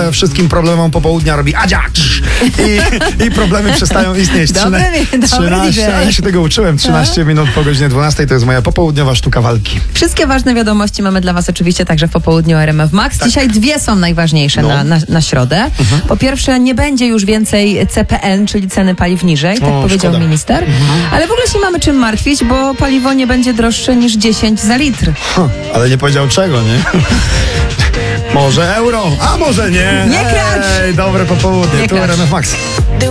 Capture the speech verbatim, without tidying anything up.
że wszystkim problemom popołudnia robi Adzia i, i problemy przestają istnieć. Dobry, dobry trzynaście, ja się tego uczyłem. trzynaście minut po godzinie dwunastej to jest moja popołudniowa sztuka walki. Wszystkie ważne wiadomości mamy dla was oczywiście także w popołudniu R M F Max. Tak. Dzisiaj dwie są najważniejsze No. na, na, na środę. Mhm. Po pierwsze, nie będzie już więcej C P N, czyli ceny paliw niżej, tak O, powiedział szkoda. minister. Mhm. Ale w ogóle się mamy czym martwić, bo paliwo nie będzie droższe niż dziesięć za litr. Huh, ale nie powiedział czego, nie? Może euro, a może nie. Nie kracz! Ej, dobre popołudnie, Nie tu kracz. R M F Max.